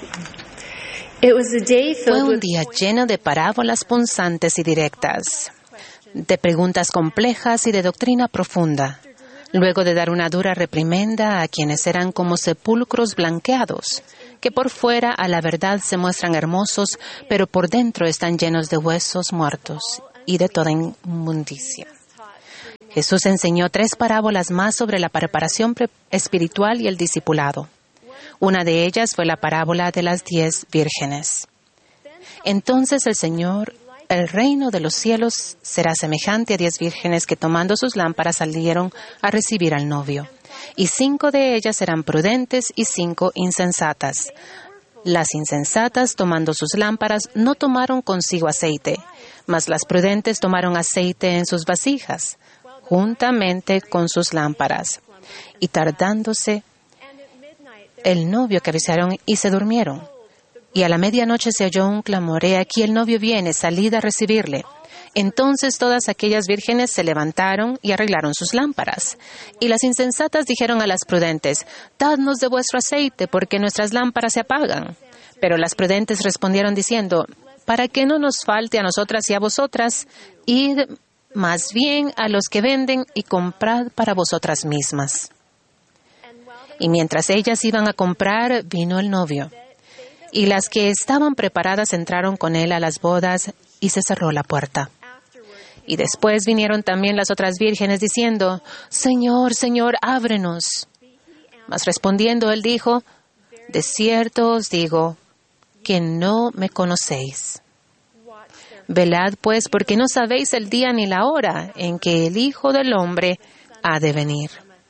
Fue un día lleno de parábolas punzantes y directas, de preguntas complejas y de doctrina profunda. Luego de dar una dura reprimenda a quienes eran como sepulcros blanqueados, que por fuera a la verdad se muestran hermosos, pero por dentro están llenos de huesos muertos y de toda inmundicia. Jesús enseñó 3 parábolas más sobre la preparación espiritual y el discipulado. Una de ellas fue la parábola de las 10 vírgenes. Entonces el reino de los cielos será semejante a 10 vírgenes que tomando sus lámparas salieron a recibir al novio. Y 5 de ellas eran prudentes y 5 insensatas. Las insensatas, tomando sus lámparas, no tomaron consigo aceite, mas las prudentes tomaron aceite en sus vasijas, juntamente con sus lámparas. Y tardándose el novio, que avisaron y se durmieron. Y a la medianoche se oyó un clamor: «He aquí el novio viene, salid a recibirle». Entonces todas aquellas vírgenes se levantaron y arreglaron sus lámparas. Y las insensatas dijeron a las prudentes: «Dadnos de vuestro aceite, porque nuestras lámparas se apagan». Pero las prudentes respondieron diciendo: «Para que no nos falte a nosotras y a vosotras, id más bien a los que venden y comprad para vosotras mismas». Y mientras ellas iban a comprar, vino el novio. Y las que estaban preparadas entraron con él a las bodas, y se cerró la puerta. Y después vinieron también las otras vírgenes diciendo: «Señor, Señor, ábrenos». Mas respondiendo él dijo: «De cierto os digo que no me conocéis. Velad pues, porque no sabéis el día ni la hora en que el Hijo del Hombre ha de venir».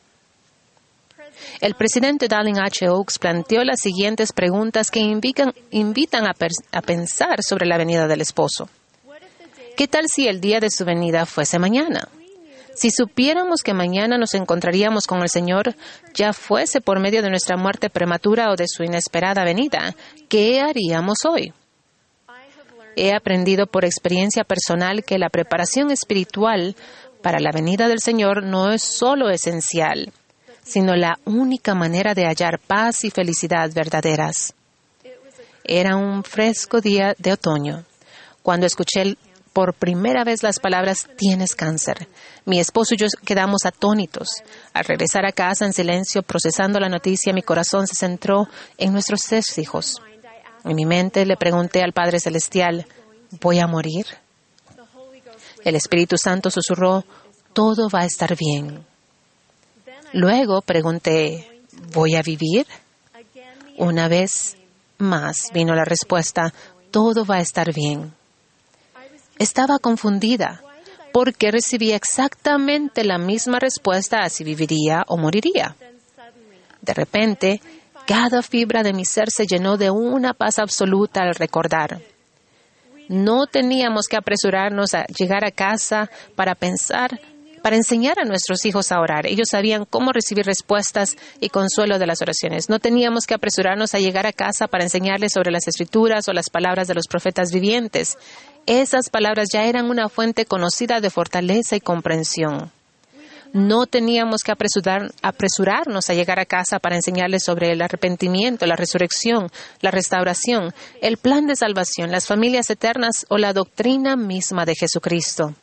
El presidente Dallin H. Oaks planteó las siguientes preguntas que invitan a pensar sobre la venida del esposo. ¿Qué tal si el día de su venida fuese mañana? Si supiéramos que mañana nos encontraríamos con el Señor, ya fuese por medio de nuestra muerte prematura o de su inesperada venida, ¿qué haríamos hoy? He aprendido por experiencia personal que la preparación espiritual para la venida del Señor no es solo esencial, sino la única manera de hallar paz y felicidad verdaderas. Era un fresco día de otoño, cuando escuché por primera vez las palabras «tienes cáncer». Mi esposo y yo quedamos atónitos. Al regresar a casa en silencio, procesando la noticia, mi corazón se centró en nuestros 3 hijos. En mi mente le pregunté al Padre Celestial: ¿voy a morir? El Espíritu Santo susurró: «Todo va a estar bien». Luego pregunté: ¿voy a vivir? Una vez más vino la respuesta: «Todo va a estar bien». Estaba confundida, porque recibía exactamente la misma respuesta a si viviría o moriría. De repente, cada fibra de mi ser se llenó de una paz absoluta al recordar. No teníamos que apresurarnos a llegar a casa para enseñar a nuestros hijos a orar. Ellos sabían cómo recibir respuestas y consuelo de las oraciones. No teníamos que apresurarnos a llegar a casa para enseñarles sobre las Escrituras o las palabras de los profetas vivientes. Esas palabras ya eran una fuente conocida de fortaleza y comprensión. No teníamos que apresurarnos a llegar a casa para enseñarles sobre el arrepentimiento, la resurrección, la restauración, el plan de salvación, las familias eternas o la doctrina misma de Jesucristo.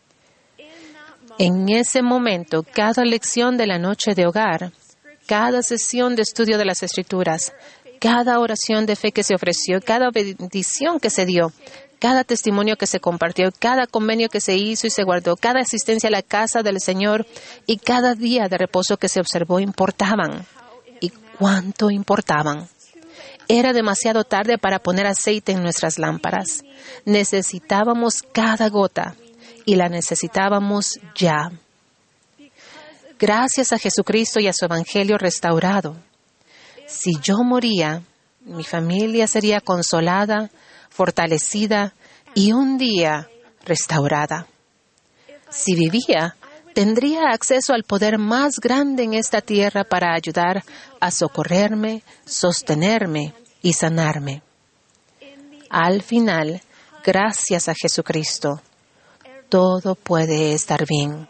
En ese momento, cada lección de la noche de hogar, cada sesión de estudio de las Escrituras, cada oración de fe que se ofreció, cada bendición que se dio, cada testimonio que se compartió, cada convenio que se hizo y se guardó, cada asistencia a la casa del Señor y cada día de reposo que se observó importaban. ¿Y cuánto importaban? Era demasiado tarde para poner aceite en nuestras lámparas. Necesitábamos cada gota. Y la necesitábamos ya. Gracias a Jesucristo y a su Evangelio restaurado. Si yo moría, mi familia sería consolada, fortalecida y un día restaurada. Si vivía, tendría acceso al poder más grande en esta tierra para ayudar a socorrerme, sostenerme y sanarme. Al final, gracias a Jesucristo, todo puede estar bien.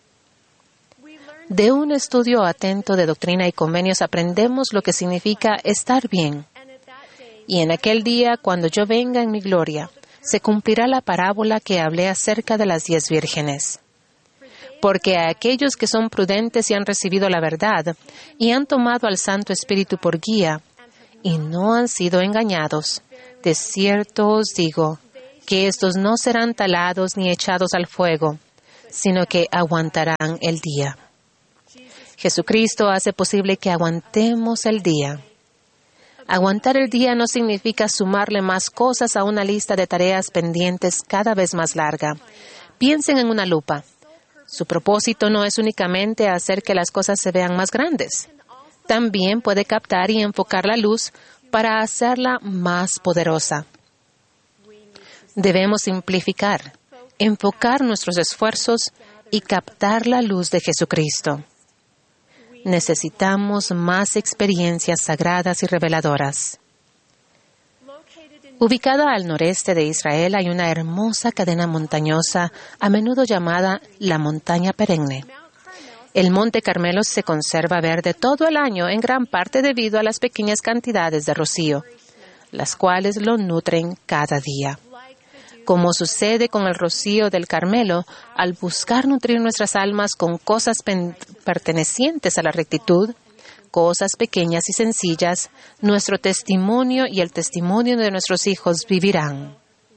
De un estudio atento de doctrina y convenios aprendemos lo que significa estar bien. Y en aquel día, cuando yo venga en mi gloria, se cumplirá la parábola que hablé acerca de las 10 vírgenes. Porque a aquellos que son prudentes y han recibido la verdad, y han tomado al Santo Espíritu por guía, y no han sido engañados, de cierto os digo, que estos no serán talados ni echados al fuego, sino que aguantarán el día. Jesucristo hace posible que aguantemos el día. Aguantar el día no significa sumarle más cosas a una lista de tareas pendientes cada vez más larga. Piensen en una lupa. Su propósito no es únicamente hacer que las cosas se vean más grandes. También puede captar y enfocar la luz para hacerla más poderosa. Debemos simplificar, enfocar nuestros esfuerzos y captar la luz de Jesucristo. Necesitamos más experiencias sagradas y reveladoras. Ubicada al noreste de Israel hay una hermosa cadena montañosa, a menudo llamada la montaña perenne. El Monte Carmelo se conserva verde todo el año, en gran parte debido a las pequeñas cantidades de rocío, las cuales lo nutren cada día. Como sucede con el rocío del Carmelo, al buscar nutrir nuestras almas con cosas pertenecientes a la rectitud, cosas pequeñas y sencillas, nuestro testimonio y el testimonio de nuestros hijos vivirán.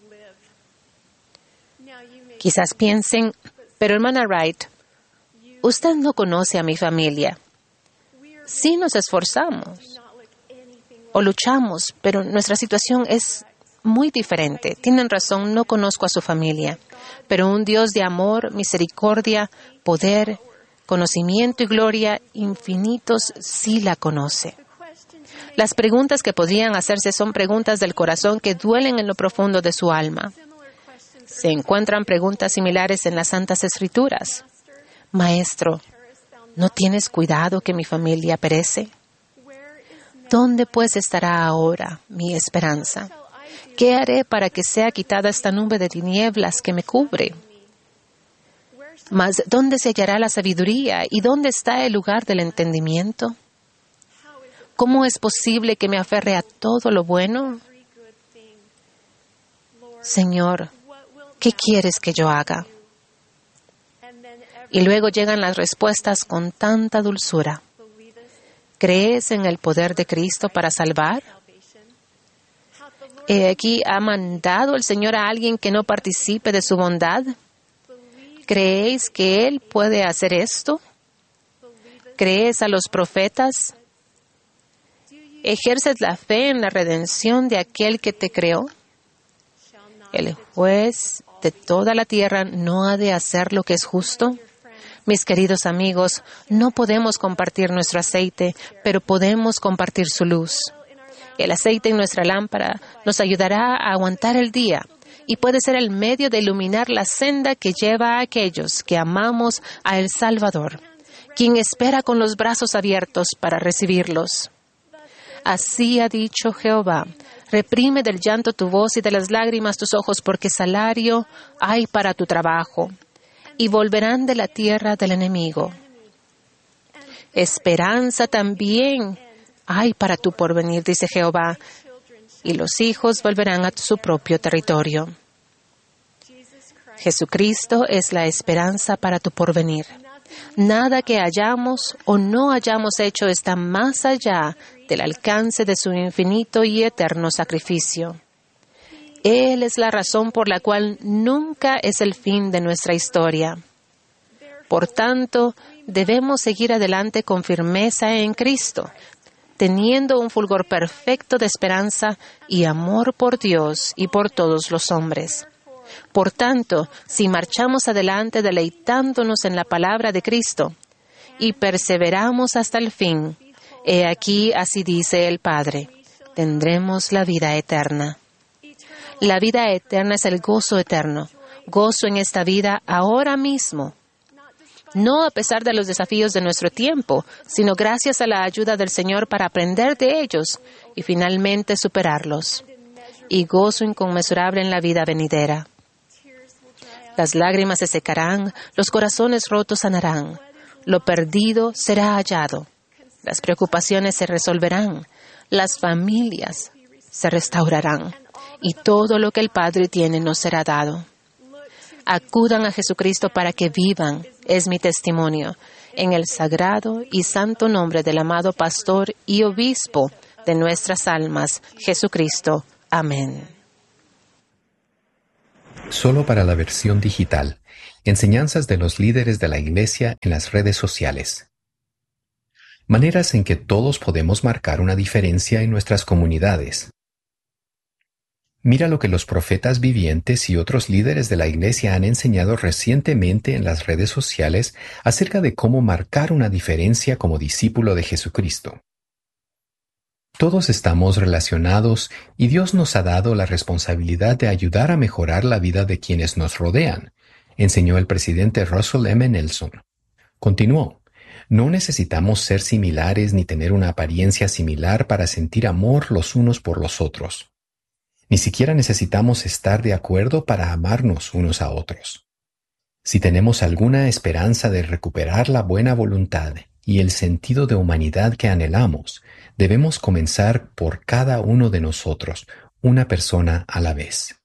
Quizás piensen, pero hermana Wright, usted no conoce a mi familia. Sí nos esforzamos o luchamos, pero nuestra situación es muy diferente. Tienen razón, no conozco a su familia, pero un Dios de amor, misericordia, poder, conocimiento y gloria infinitos sí la conoce. Las preguntas que podrían hacerse son preguntas del corazón que duelen en lo profundo de su alma. Se encuentran preguntas similares en las Santas Escrituras. Maestro, ¿no tienes cuidado que mi familia perece? ¿Dónde pues estará ahora mi esperanza? ¿Qué haré para que sea quitada esta nube de tinieblas que me cubre? Mas, ¿dónde se hallará la sabiduría y dónde está el lugar del entendimiento? ¿Cómo es posible que me aferre a todo lo bueno? Señor, ¿qué quieres que yo haga? Y luego llegan las respuestas con tanta dulzura. ¿Crees en el poder de Cristo para salvar? He aquí, ¿ha mandado el Señor a alguien que no participe de su bondad? ¿Creéis que Él puede hacer esto? ¿Crees a los profetas? ¿Ejerces la fe en la redención de aquel que te creó? ¿El juez de toda la tierra no ha de hacer lo que es justo? Mis queridos amigos, no podemos compartir nuestro aceite, pero podemos compartir su luz. El aceite en nuestra lámpara nos ayudará a aguantar el día y puede ser el medio de iluminar la senda que lleva a aquellos que amamos a El Salvador, quien espera con los brazos abiertos para recibirlos. Así ha dicho Jehová, reprime del llanto tu voz y de las lágrimas tus ojos, porque salario hay para tu trabajo, y volverán de la tierra del enemigo. Esperanza también hay para tu porvenir, dice Jehová, y los hijos volverán a su propio territorio. Jesucristo es la esperanza para tu porvenir. Nada que hayamos o no hayamos hecho está más allá del alcance de su infinito y eterno sacrificio. Él es la razón por la cual nunca es el fin de nuestra historia. Por tanto, debemos seguir adelante con firmeza en Cristo, teniendo un fulgor perfecto de esperanza y amor por Dios y por todos los hombres. Por tanto, si marchamos adelante deleitándonos en la palabra de Cristo y perseveramos hasta el fin, he aquí así dice el Padre, tendremos la vida eterna. La vida eterna es el gozo eterno, gozo en esta vida ahora mismo. No a pesar de los desafíos de nuestro tiempo, sino gracias a la ayuda del Señor para aprender de ellos y finalmente superarlos. Y gozo inconmensurable en la vida venidera. Las lágrimas se secarán, los corazones rotos sanarán, lo perdido será hallado, las preocupaciones se resolverán, las familias se restaurarán, y todo lo que el Padre tiene nos será dado. Acudan a Jesucristo para que vivan, es mi testimonio, en el sagrado y santo nombre del amado Pastor y Obispo de nuestras almas, Jesucristo. Amén. Solo para la versión digital. Enseñanzas de los líderes de la Iglesia en las redes sociales. Maneras en que todos podemos marcar una diferencia en nuestras comunidades. Mira lo que los profetas vivientes y otros líderes de la Iglesia han enseñado recientemente en las redes sociales acerca de cómo marcar una diferencia como discípulo de Jesucristo. Todos estamos relacionados y Dios nos ha dado la responsabilidad de ayudar a mejorar la vida de quienes nos rodean, enseñó el presidente Russell M. Nelson. Continuó, no necesitamos ser similares ni tener una apariencia similar para sentir amor los unos por los otros. Ni siquiera necesitamos estar de acuerdo para amarnos unos a otros. Si tenemos alguna esperanza de recuperar la buena voluntad y el sentido de humanidad que anhelamos, debemos comenzar por cada uno de nosotros, una persona a la vez.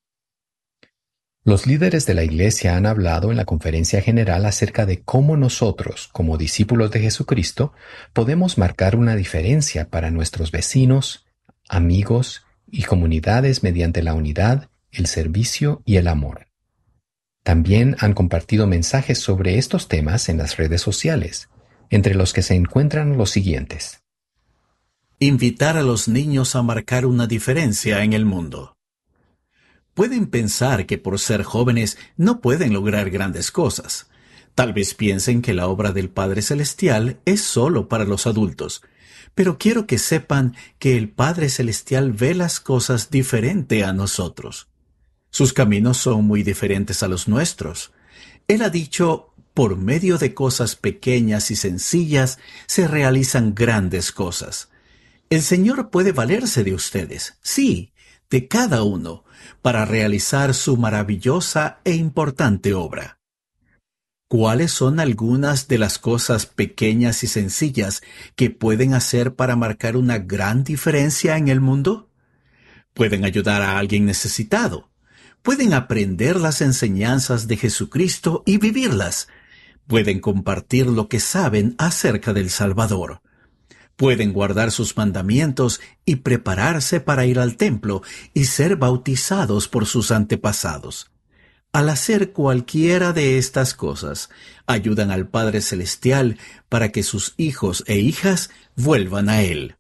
Los líderes de la Iglesia han hablado en la Conferencia General acerca de cómo nosotros, como discípulos de Jesucristo, podemos marcar una diferencia para nuestros vecinos, amigos y comunidades mediante la unidad, el servicio y el amor. También han compartido mensajes sobre estos temas en las redes sociales, entre los que se encuentran los siguientes. Invitar a los niños a marcar una diferencia en el mundo. Pueden pensar que por ser jóvenes no pueden lograr grandes cosas. Tal vez piensen que la obra del Padre Celestial es solo para los adultos. Pero quiero que sepan que el Padre Celestial ve las cosas diferente a nosotros. Sus caminos son muy diferentes a los nuestros. Él ha dicho, por medio de cosas pequeñas y sencillas se realizan grandes cosas. El Señor puede valerse de ustedes, sí, de cada uno, para realizar su maravillosa e importante obra. ¿Cuáles son algunas de las cosas pequeñas y sencillas que pueden hacer para marcar una gran diferencia en el mundo? Pueden ayudar a alguien necesitado. Pueden aprender las enseñanzas de Jesucristo y vivirlas. Pueden compartir lo que saben acerca del Salvador. Pueden guardar sus mandamientos y prepararse para ir al templo y ser bautizados por sus antepasados. Al hacer cualquiera de estas cosas, ayudan al Padre Celestial para que sus hijos e hijas vuelvan a Él.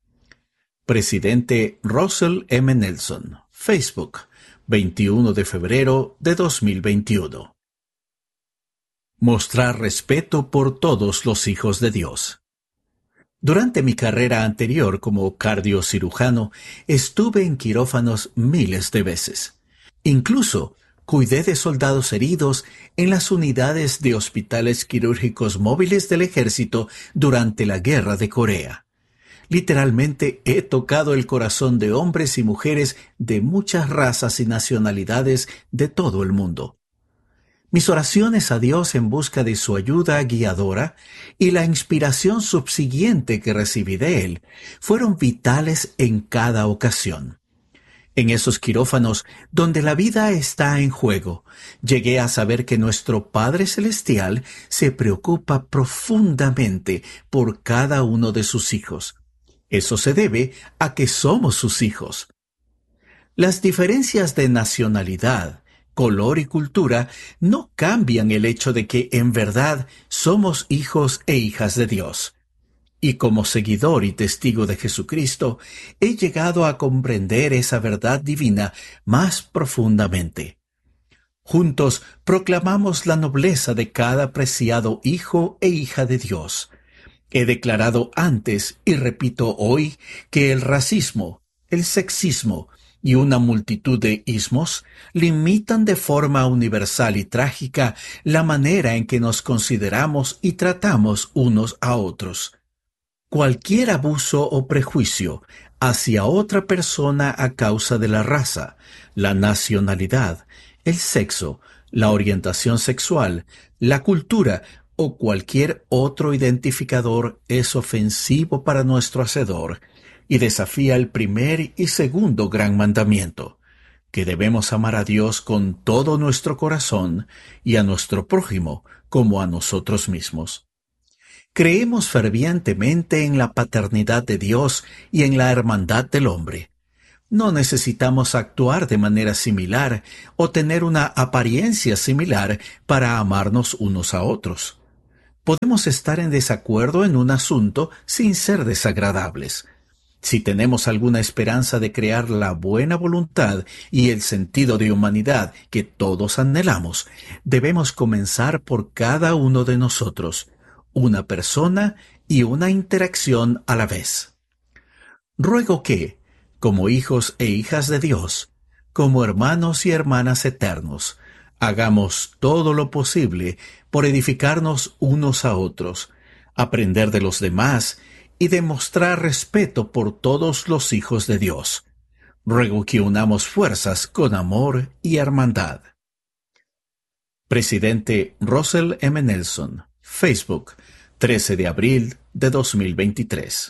Presidente Russell M. Nelson, Facebook, 21 de febrero de 2021. Mostrar respeto por todos los hijos de Dios. Durante mi carrera anterior como cardiocirujano, estuve en quirófanos miles de veces. Incluso, cuidé de soldados heridos en las unidades de hospitales quirúrgicos móviles del ejército durante la Guerra de Corea. Literalmente he tocado el corazón de hombres y mujeres de muchas razas y nacionalidades de todo el mundo. Mis oraciones a Dios en busca de su ayuda guiadora y la inspiración subsiguiente que recibí de Él fueron vitales en cada ocasión. En esos quirófanos, donde la vida está en juego, llegué a saber que nuestro Padre Celestial se preocupa profundamente por cada uno de sus hijos. Eso se debe a que somos sus hijos. Las diferencias de nacionalidad, color y cultura no cambian el hecho de que en verdad somos hijos e hijas de Dios. Y como seguidor y testigo de Jesucristo, he llegado a comprender esa verdad divina más profundamente. Juntos proclamamos la nobleza de cada preciado hijo e hija de Dios. He declarado antes y repito hoy que el racismo, el sexismo y una multitud de ismos limitan de forma universal y trágica la manera en que nos consideramos y tratamos unos a otros. Cualquier abuso o prejuicio hacia otra persona a causa de la raza, la nacionalidad, el sexo, la orientación sexual, la cultura o cualquier otro identificador es ofensivo para nuestro Hacedor, y desafía el primer y segundo gran mandamiento, que debemos amar a Dios con todo nuestro corazón y a nuestro prójimo como a nosotros mismos. Creemos fervientemente en la paternidad de Dios y en la hermandad del hombre. No necesitamos actuar de manera similar o tener una apariencia similar para amarnos unos a otros. Podemos estar en desacuerdo en un asunto sin ser desagradables. Si tenemos alguna esperanza de crear la buena voluntad y el sentido de humanidad que todos anhelamos, debemos comenzar por cada uno de nosotros, una persona y una interacción a la vez. Ruego que, como hijos e hijas de Dios, como hermanos y hermanas eternos, hagamos todo lo posible por edificarnos unos a otros, aprender de los demás y demostrar respeto por todos los hijos de Dios. Ruego que unamos fuerzas con amor y hermandad. Presidente Russell M. Nelson, Facebook, 13 de abril de 2023.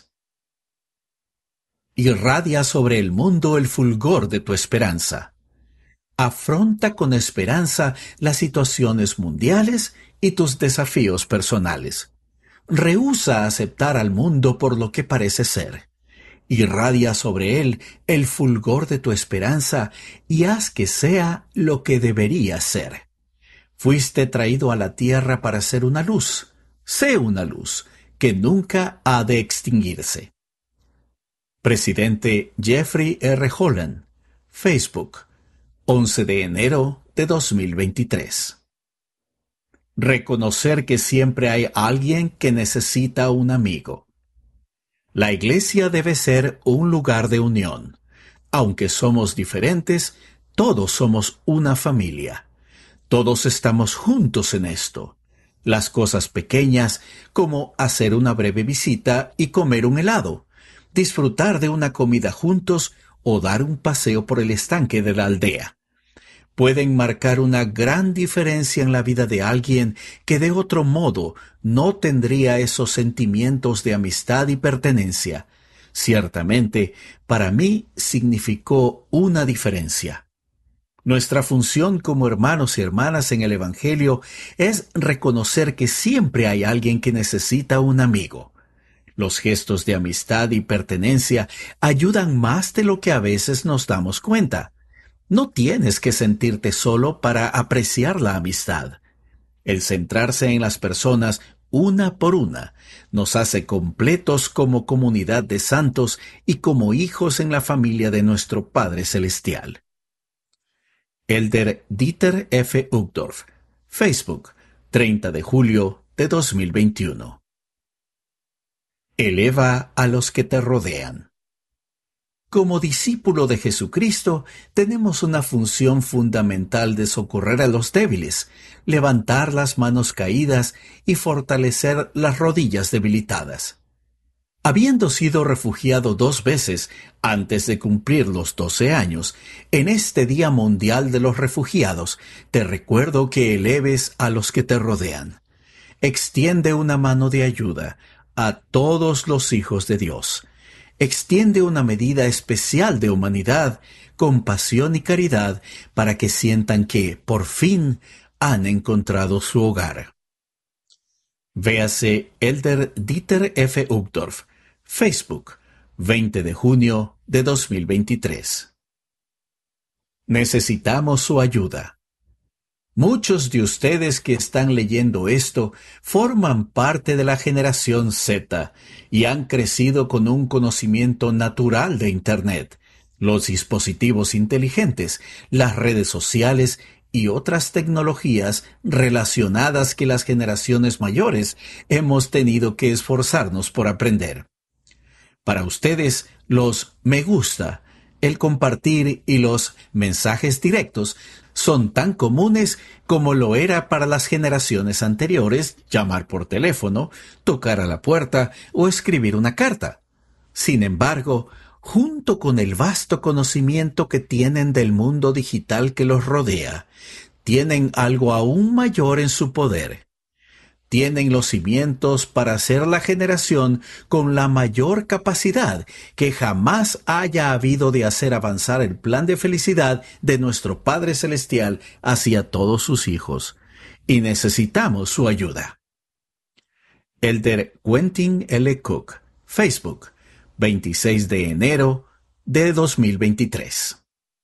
Irradia sobre el mundo el fulgor de tu esperanza. Afronta con esperanza las situaciones mundiales y tus desafíos personales. Rehúsa aceptar al mundo por lo que parece ser. Irradia sobre él el fulgor de tu esperanza y haz que sea lo que debería ser. Fuiste traído a la tierra para ser una luz. Sé una luz que nunca ha de extinguirse. Presidente Jeffrey R. Holland, Facebook, 11 de enero de 2023. Reconocer que siempre hay alguien que necesita un amigo. La iglesia debe ser un lugar de unión. Aunque somos diferentes, todos somos una familia. Todos estamos juntos en esto. Las cosas pequeñas, como hacer una breve visita y comer un helado, disfrutar de una comida juntos o dar un paseo por el estanque de la aldea, pueden marcar una gran diferencia en la vida de alguien que de otro modo no tendría esos sentimientos de amistad y pertenencia. Ciertamente, para mí significó una diferencia. Nuestra función como hermanos y hermanas en el Evangelio es reconocer que siempre hay alguien que necesita un amigo. Los gestos de amistad y pertenencia ayudan más de lo que a veces nos damos cuenta. No tienes que sentirte solo para apreciar la amistad. El centrarse en las personas una por una nos hace completos como comunidad de santos y como hijos en la familia de nuestro Padre Celestial. Elder Dieter F. Uchtdorf, Facebook, 30 de julio de 2021. Eleva a los que te rodean. Como discípulo de Jesucristo, tenemos una función fundamental de socorrer a los débiles, levantar las manos caídas y fortalecer las rodillas debilitadas. Habiendo sido refugiado 2 veces antes de cumplir los 12 años, en este Día Mundial de los Refugiados, te recuerdo que eleves a los que te rodean. Extiende una mano de ayuda a todos los hijos de Dios. Extiende una medida especial de humanidad, compasión y caridad para que sientan que, por fin, han encontrado su hogar. Véase Elder Dieter F. Uchtdorf, Facebook, 20 de junio de 2023. Necesitamos su ayuda. Muchos de ustedes que están leyendo esto forman parte de la generación Z y han crecido con un conocimiento natural de Internet, los dispositivos inteligentes, las redes sociales y otras tecnologías relacionadas que las generaciones mayores hemos tenido que esforzarnos por aprender. Para ustedes, los me gusta, el compartir y los mensajes directos son tan comunes como lo era para las generaciones anteriores llamar por teléfono, tocar a la puerta o escribir una carta. Sin embargo, junto con el vasto conocimiento que tienen del mundo digital que los rodea, tienen algo aún mayor en su poder. tienen los cimientos para ser la generación con la mayor capacidad que jamás haya habido de hacer avanzar el plan de felicidad de nuestro Padre Celestial hacia todos sus hijos. Y necesitamos su ayuda. Elder Quentin L. Cook, Facebook, 26 de enero de 2023.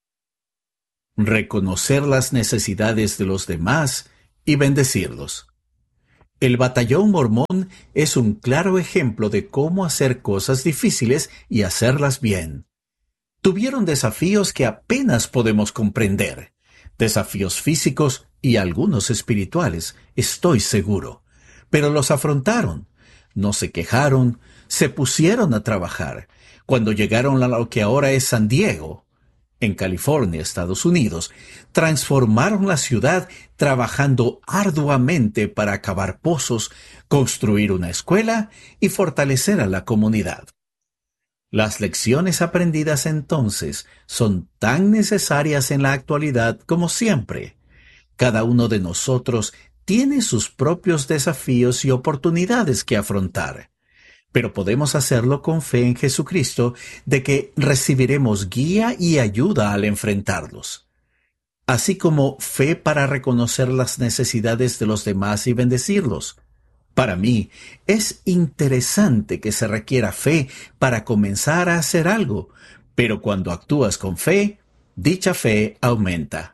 Reconocer las necesidades de los demás y bendecirlos. El Batallón Mormón es un claro ejemplo de cómo hacer cosas difíciles y hacerlas bien. Tuvieron desafíos que apenas podemos comprender, desafíos físicos y algunos espirituales, estoy seguro, pero los afrontaron, no se quejaron, se pusieron a trabajar. Cuando llegaron a lo que ahora es San Diego, en California, Estados Unidos, transformaron la ciudad trabajando arduamente para acabar pozos, construir una escuela y fortalecer a la comunidad. Las lecciones aprendidas entonces son tan necesarias en la actualidad como siempre. Cada uno de nosotros tiene sus propios desafíos y oportunidades que afrontar. Pero podemos hacerlo con fe en Jesucristo de que recibiremos guía y ayuda al enfrentarlos. Así como fe para reconocer las necesidades de los demás y bendecirlos. Para mí, es interesante que se requiera fe para comenzar a hacer algo, pero cuando actúas con fe, dicha fe aumenta.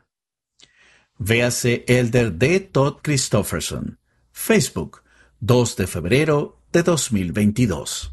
Véase Elder D. Todd Christofferson, Facebook, 2 de febrero de 2022.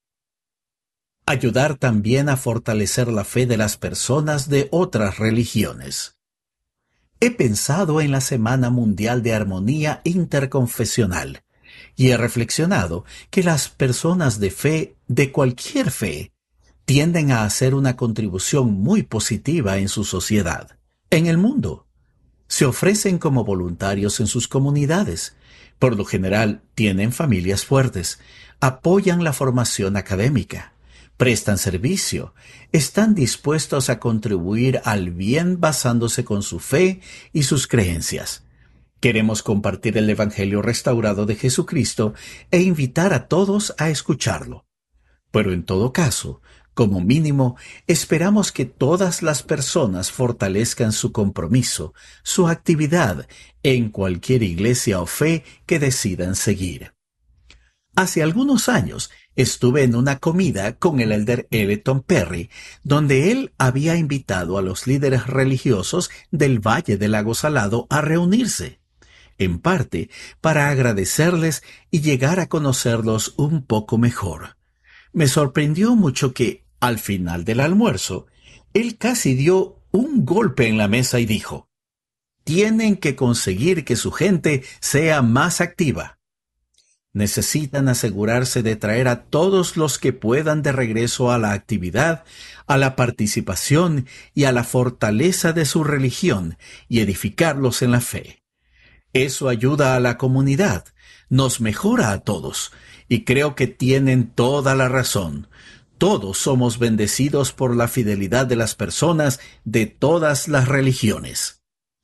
Ayudar también a fortalecer la fe de las personas de otras religiones. He pensado en la Semana Mundial de Armonía Interconfesional y he reflexionado que las personas de fe, de cualquier fe, tienden a hacer una contribución muy positiva en su sociedad, en el mundo. Se ofrecen como voluntarios en sus comunidades. Por lo general, tienen familias fuertes, apoyan la formación académica, prestan servicio, están dispuestos a contribuir al bien basándose con su fe y sus creencias. Queremos compartir el Evangelio restaurado de Jesucristo e invitar a todos a escucharlo. Pero en todo caso, como mínimo, esperamos que todas las personas fortalezcan su compromiso, su actividad en cualquier iglesia o fe que decidan seguir. Hace algunos años estuve en una comida con el elder Elton Perry, donde él había invitado a los líderes religiosos del Valle del Lago Salado a reunirse, en parte para agradecerles y llegar a conocerlos un poco mejor. Me sorprendió mucho que, al final del almuerzo, él casi dio un golpe en la mesa y dijo: «Tienen que conseguir que su gente sea más activa. Necesitan asegurarse de traer a todos los que puedan de regreso a la actividad, a la participación y a la fortaleza de su religión y edificarlos en la fe. Eso ayuda a la comunidad, nos mejora a todos, y creo que tienen toda la razón. Todos somos bendecidos por la fidelidad de las personas de todas las religiones».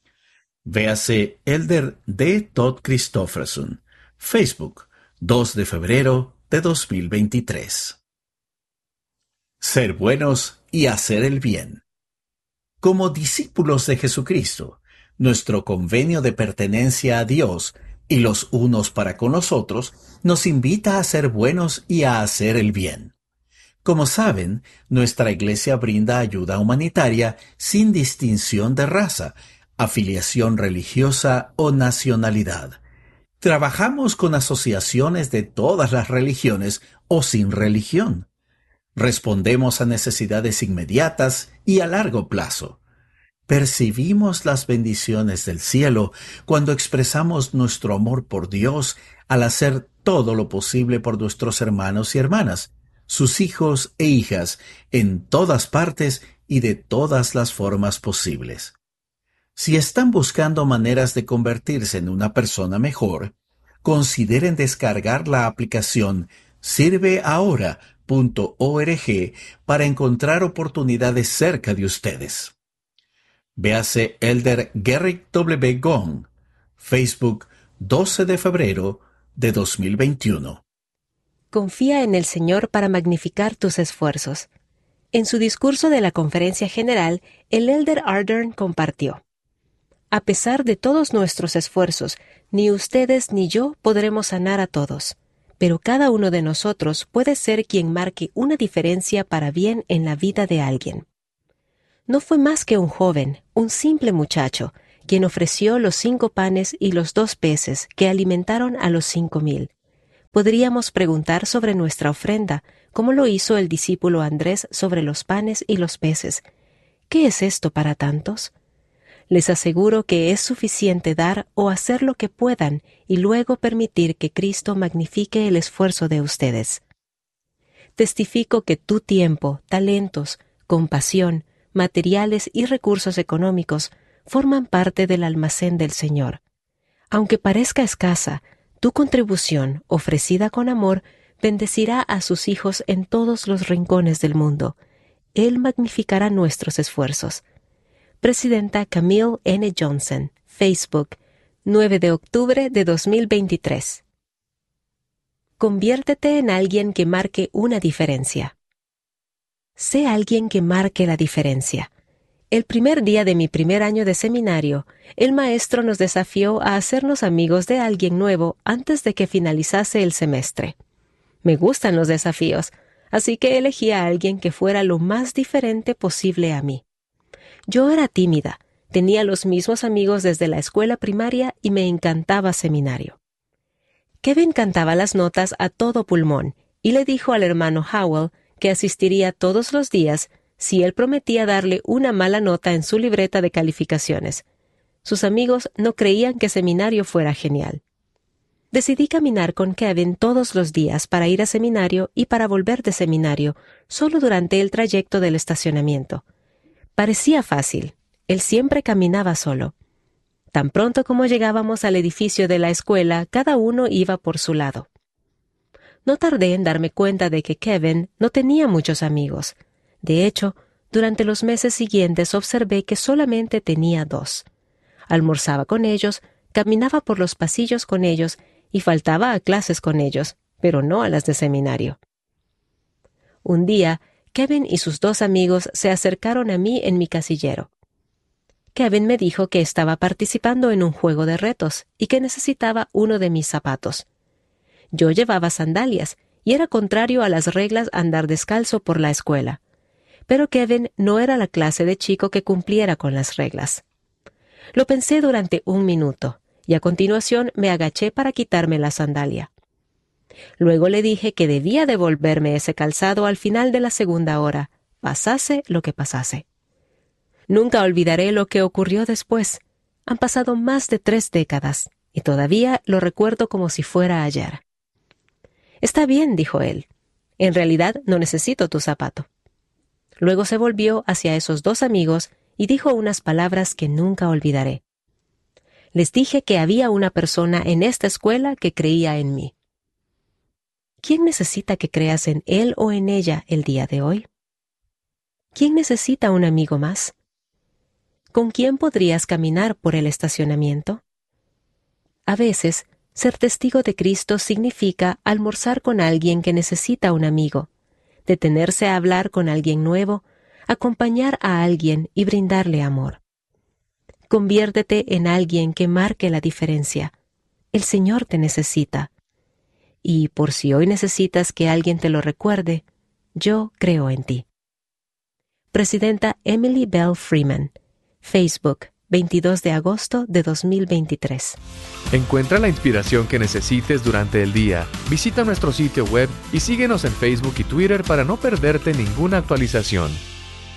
Véase Elder D. Todd Christofferson, Facebook, 2 de febrero de 2023. Ser buenos y hacer el bien. Como discípulos de Jesucristo, nuestro convenio de pertenencia a Dios y los unos para con los otros nos invita a ser buenos y a hacer el bien. Como saben, nuestra iglesia brinda ayuda humanitaria sin distinción de raza, afiliación religiosa o nacionalidad. Trabajamos con asociaciones de todas las religiones o sin religión. Respondemos a necesidades inmediatas y a largo plazo. Percibimos las bendiciones del cielo cuando expresamos nuestro amor por Dios al hacer todo lo posible por nuestros hermanos y hermanas, sus hijos e hijas, en todas partes y de todas las formas posibles. Si están buscando maneras de convertirse en una persona mejor, consideren descargar la aplicación sirveahora.org para encontrar oportunidades cerca de ustedes. Véase Elder Gerrick W. Gong, Facebook, 12 de febrero de 2021. Confía en el Señor para magnificar tus esfuerzos. En su discurso de la conferencia general, el elder Ardern compartió: a pesar de todos nuestros esfuerzos, ni ustedes ni yo podremos sanar a todos, pero cada uno de nosotros puede ser quien marque una diferencia para bien en la vida de alguien. No fue más que un joven, un simple muchacho, quien ofreció los 5 panes y los 2 peces que alimentaron a los 5,000. Podríamos preguntar sobre nuestra ofrenda, como lo hizo el discípulo Andrés sobre los panes y los peces. ¿Qué es esto para tantos? Les aseguro que es suficiente dar o hacer lo que puedan y luego permitir que Cristo magnifique el esfuerzo de ustedes. Testifico que tu tiempo, talentos, compasión, materiales y recursos económicos forman parte del almacén del Señor. Aunque parezca escasa, tu contribución, ofrecida con amor, bendecirá a sus hijos en todos los rincones del mundo. Él magnificará nuestros esfuerzos. Presidenta Camille N. Johnson, Facebook, 9 de octubre de 2023. Conviértete en alguien que marque una diferencia. Sé alguien que marque la diferencia. El primer día de mi primer año de seminario, el maestro nos desafió a hacernos amigos de alguien nuevo antes de que finalizase el semestre. Me gustan los desafíos, así que elegí a alguien que fuera lo más diferente posible a mí. Yo era tímida, tenía los mismos amigos desde la escuela primaria y me encantaba seminario. Kevin cantaba las notas a todo pulmón y le dijo al hermano Howell que asistiría todos los días si él prometía darle una mala nota en su libreta de calificaciones. Sus amigos no creían que seminario fuera genial. Decidí caminar con Kevin todos los días para ir a seminario y para volver de seminario, solo durante el trayecto del estacionamiento. Parecía fácil. Él siempre caminaba solo. Tan pronto como llegábamos al edificio de la escuela, cada uno iba por su lado. No tardé en darme cuenta de que Kevin no tenía muchos amigos. De hecho, durante los meses siguientes observé que solamente tenía 2. Almorzaba con ellos, caminaba por los pasillos con ellos y faltaba a clases con ellos, pero no a las de seminario. Un día, Kevin y sus 2 amigos se acercaron a mí en mi casillero. Kevin me dijo que estaba participando en un juego de retos y que necesitaba uno de mis zapatos. Yo llevaba sandalias y era contrario a las reglas andar descalzo por la escuela. Pero Kevin no era la clase de chico que cumpliera con las reglas. Lo pensé durante 1 minuto y a continuación me agaché para quitarme la sandalia. Luego le dije que debía devolverme ese calzado al final de la 2ª hora, pasase lo que pasase. Nunca olvidaré lo que ocurrió después. Han pasado más de 3 décadas y todavía lo recuerdo como si fuera ayer. Está bien, dijo él. En realidad no necesito tu zapato. Luego se volvió hacia esos 2 amigos y dijo unas palabras que nunca olvidaré. Les dije que había una persona en esta escuela que creía en mí. ¿Quién necesita que creas en él o en ella el día de hoy? ¿Quién necesita un amigo más? ¿Con quién podrías caminar por el estacionamiento? A veces, ser testigo de Cristo significa almorzar con alguien que necesita un amigo, detenerse a hablar con alguien nuevo, acompañar a alguien y brindarle amor. Conviértete en alguien que marque la diferencia. El Señor te necesita. Y por si hoy necesitas que alguien te lo recuerde, yo creo en ti. Presidenta Emily Bell Freeman, Facebook, 22 de agosto de 2023. Encuentra la inspiración que necesites durante el día. Visita nuestro sitio web y síguenos en Facebook y Twitter para no perderte ninguna actualización.